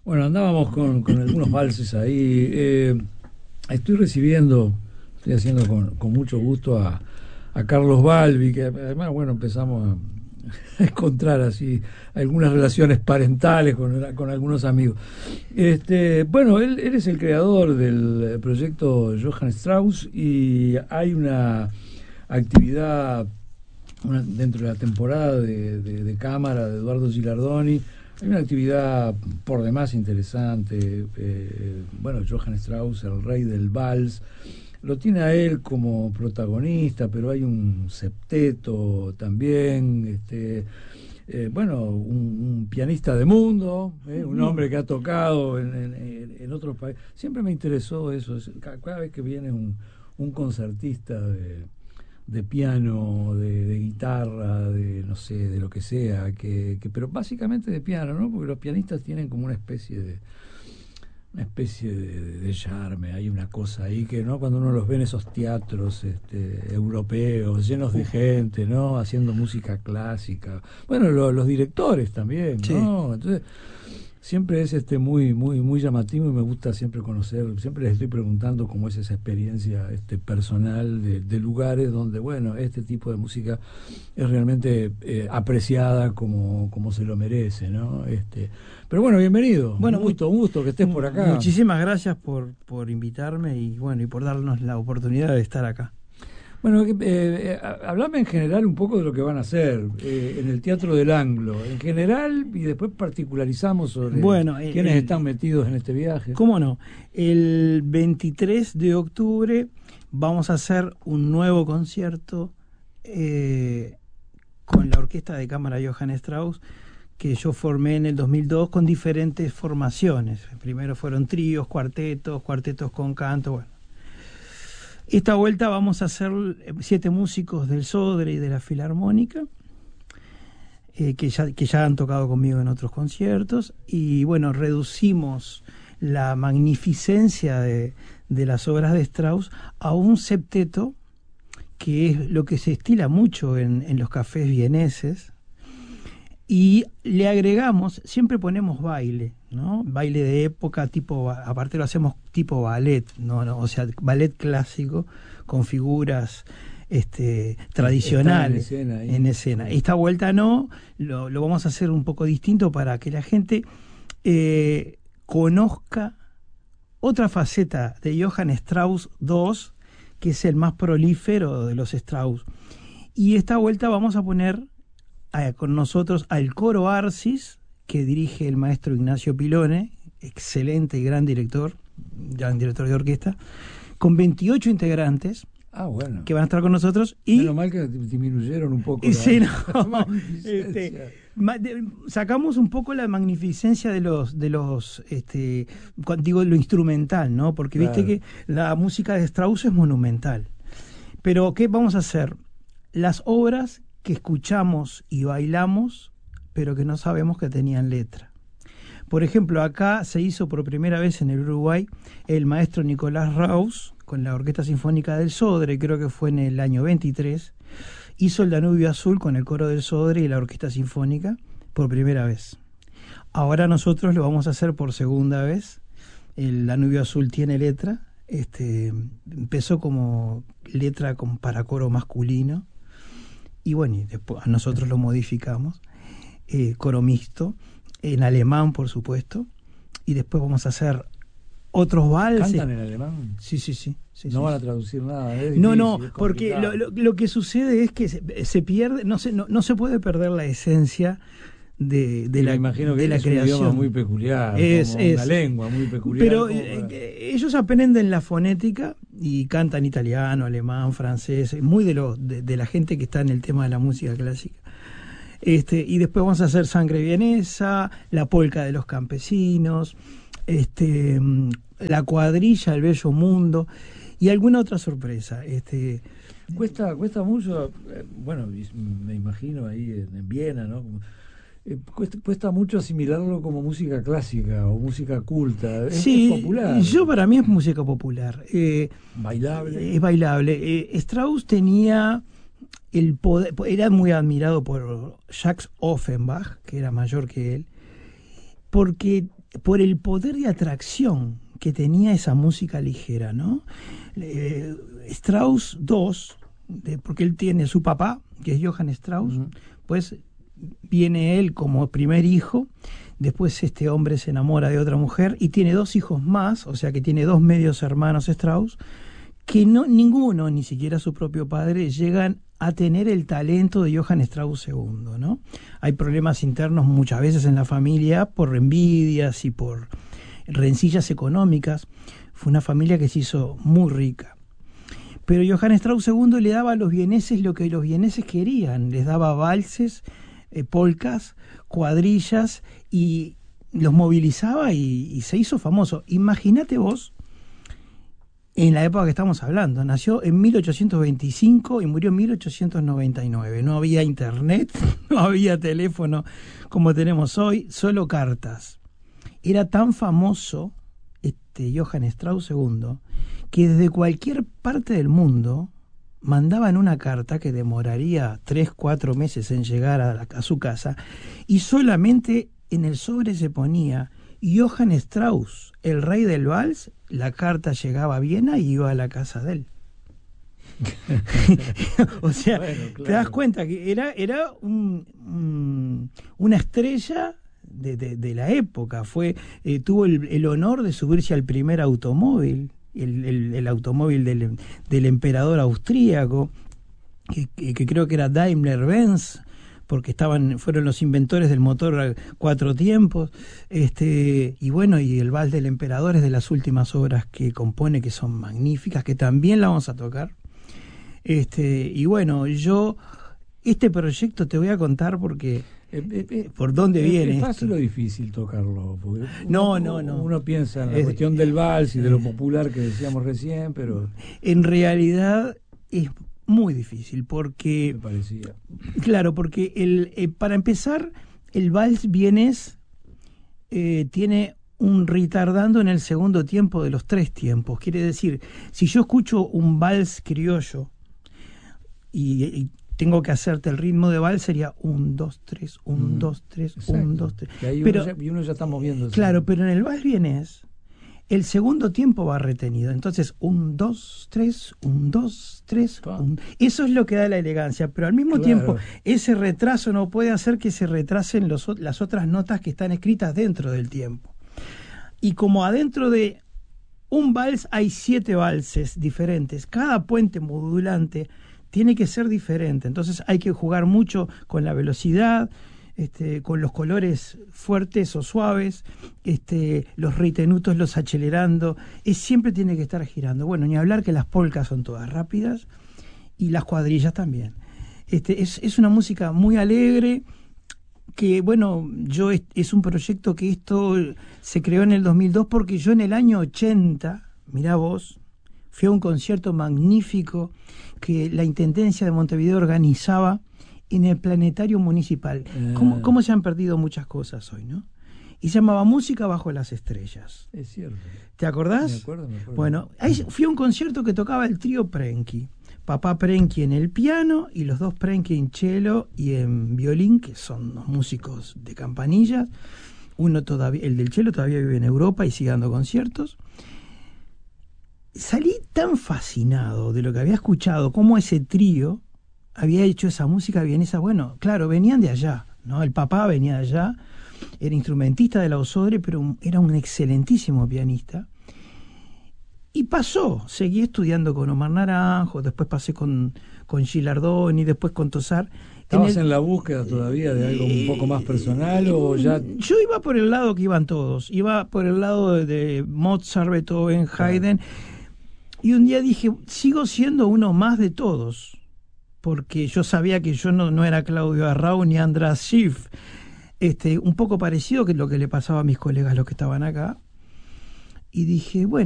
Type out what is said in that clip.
Bueno, andábamos con algunos valses ahí. Estoy haciendo con mucho gusto a Carlos Balbi, que además, bueno, empezamos a encontrar así algunas relaciones parentales con algunos amigos. Bueno, él es el creador del proyecto Johann Strauss y hay una actividad dentro de la temporada de cámara de Eduardo Gilardoni. Hay una actividad por demás interesante. Bueno, Johann Strauss, el rey del vals, lo tiene a él como protagonista, pero hay un septeto también. Bueno, un pianista de mundo, un hombre que ha tocado en otros países. Siempre me interesó eso. Cada vez que viene un concertista de piano, de guitarra, de no sé, de lo que sea, pero básicamente de piano, ¿no? Porque los pianistas tienen como una especie de charme, hay una cosa ahí que, ¿no? Cuando uno los ve en esos teatros europeos, llenos de gente, ¿no? Haciendo música clásica. Bueno, los directores también, ¿no? Sí. Entonces, siempre es muy llamativo y me gusta siempre conocer, siempre les estoy preguntando cómo es esa experiencia personal de lugares donde, bueno, este tipo de música es realmente apreciada como se lo merece, ¿no? Pero bueno, bienvenido. Bueno, un gusto que estés por acá. Muchísimas gracias por invitarme y bueno, y por darnos la oportunidad de estar acá. Bueno, hablame en general un poco de lo que van a hacer en el Teatro del Anglo, en general, y después particularizamos sobre quiénes están metidos en este viaje. ¿Cómo no? El 23 de octubre vamos a hacer un nuevo concierto con la Orquesta de Cámara Johann Strauss, que yo formé en el 2002 con diferentes formaciones. Primero fueron tríos, cuartetos con canto, bueno. Esta vuelta vamos a hacer 7 músicos del Sodre y de la Filarmónica, que ya han tocado conmigo en otros conciertos, y bueno, reducimos la magnificencia de las obras de Strauss a un septeto, que es lo que se estila mucho en los cafés vieneses, y le agregamos, siempre ponemos baile, ¿no? Baile de época, aparte lo hacemos tipo ballet, ¿no? O sea, ballet clásico con figuras tradicionales en escena. Esta vuelta no, lo vamos a hacer un poco distinto para que la gente conozca otra faceta de Johann Strauss II, que es el más prolífero de los Strauss. Y esta vuelta vamos a poner con nosotros al coro Arcis, que dirige el maestro Ignacio Pilone, excelente y gran director de orquesta, con 28 integrantes que van a estar con nosotros. Y menos mal que disminuyeron un poco sacamos un poco la magnificencia de los digo lo instrumental, ¿no? Porque claro, viste que la música de Strauss es monumental. Pero ¿qué vamos a hacer? Las obras que escuchamos y bailamos, pero que no sabemos que tenían letra. Por ejemplo, acá se hizo por primera vez en el Uruguay el maestro Nicolás Raus, con la Orquesta Sinfónica del Sodre, creo que fue en el año 23, hizo el Danubio Azul con el coro del Sodre y la Orquesta Sinfónica por primera vez. Ahora nosotros lo vamos a hacer por segunda vez. El Danubio Azul tiene letra, empezó como letra para coro masculino, y bueno, y después nosotros lo modificamos, coro mixto, en alemán, por supuesto, y después vamos a hacer otros valses. ¿Cantan en alemán? Sí. No van a traducir nada. No, porque lo que sucede es que se pierde, no se puede perder la esencia de la, imagino que de la es creación. Un idioma muy peculiar, una lengua muy peculiar. Pero ellos aprenden la fonética y cantan italiano, alemán, francés, muy de la gente que está en el tema de la música clásica. Y después vamos a hacer Sangre vienesa, la polca de los campesinos, la cuadrilla, el bello mundo y alguna otra sorpresa. Cuesta mucho, bueno, me imagino ahí en Viena, ¿no? Cuesta mucho asimilarlo como música clásica o música culta. Es popular. Para mí es música popular. Bailable. Es bailable. Strauss tenía el poder, era muy admirado por Jacques Offenbach, que era mayor que él, porque por el poder de atracción que tenía esa música ligera, ¿no? Strauss II, porque él tiene su papá, que es Johann Strauss, pues viene él como primer hijo, después este hombre se enamora de otra mujer y tiene 2 hijos más, o sea que tiene 2 medios hermanos Strauss, que ninguno, ni siquiera su propio padre, llegan a tener el talento de Johann Strauss II, ¿no? Hay problemas internos muchas veces en la familia por envidias y por rencillas económicas. Fue una familia que se hizo muy rica. Pero Johann Strauss II le daba a los vieneses lo que los vieneses querían. Les daba valses, polcas, cuadrillas y los movilizaba y se hizo famoso. Imagínate vos, en la época que estamos hablando, nació en 1825 y murió en 1899. No había internet, no había teléfono como tenemos hoy, solo cartas. Era tan famoso Johann Strauss II que desde cualquier parte del mundo mandaban una carta que demoraría 3-4 meses en llegar a su casa, y solamente en el sobre se ponía Johann Strauss, el rey del vals. La carta llegaba a Viena y iba a la casa de él. O sea, bueno, claro, te das cuenta que era una estrella de la época. Tuvo el honor de subirse al primer automóvil, el automóvil del emperador austríaco, que creo que era Daimler-Benz, porque fueron los inventores del motor 4 tiempos, y bueno, y el Vals del Emperador es de las últimas obras que compone, que son magníficas, que también la vamos a tocar. Y bueno, este proyecto te voy a contar porque por dónde viene. ¿Es fácil o difícil tocarlo? No. Uno piensa en la cuestión del vals y de lo popular que decíamos recién, pero en realidad es muy difícil, porque me parecía. Claro, porque para empezar, el vals vienés tiene un retardando en el segundo tiempo de los 3 tiempos. Quiere decir, si yo escucho un vals criollo y tengo que hacerte el ritmo de vals, sería 1, 2, 3, 1, 2, 3, 1, 2, 3. Uno ya estamos viendo. Claro, pero en el vals vienés el segundo tiempo va retenido. Entonces, 1, 2, 3, 1, 2, 3. Eso es lo que da la elegancia. Pero al mismo tiempo, ese retraso no puede hacer que se retrasen las otras notas que están escritas dentro del tiempo. Y como adentro de un vals hay 7 valses diferentes, cada puente modulante tiene que ser diferente. Entonces hay que jugar mucho con la velocidad, con los colores fuertes o suaves, los ritenutos los acelerando, siempre tiene que estar girando. Bueno, ni hablar que las polcas son todas rápidas y las cuadrillas también. Es una música muy alegre, que bueno, es un proyecto que esto se creó en el 2002, porque yo en el año 80, mirá vos, fui a un concierto magnífico que la Intendencia de Montevideo organizaba en el Planetario Municipal. ¿Cómo se han perdido muchas cosas hoy, no? Y se llamaba Música bajo las estrellas. Es cierto. ¿Te acordás? Me acuerdo. Bueno, ahí fui a un concierto que tocaba el trío Prenki. Papá Prenki en el piano y los 2 Prenki en cello y en violín, que son los músicos de campanillas. El del cello todavía vive en Europa y sigue dando conciertos. Salí tan fascinado de lo que había escuchado, cómo ese trío había hecho esa música vienesa. Bueno, claro, venían de allá, ¿no? El papá venía de allá, era instrumentista de la Osodre, pero era un excelentísimo pianista. Y seguí estudiando con Omar Naranjo, después pasé con Gilardoni, después con Tosar. ¿Estabas en la búsqueda todavía de algo un poco más personal o ya...? Yo iba por el lado que iban todos, iba por el lado de Mozart, Beethoven, Haydn, y un día dije, sigo siendo uno más de todos, porque yo sabía que yo no era Claudio Arrau ni András Schiff, un poco parecido que lo que le pasaba a mis colegas, los que estaban acá, y dije, bueno,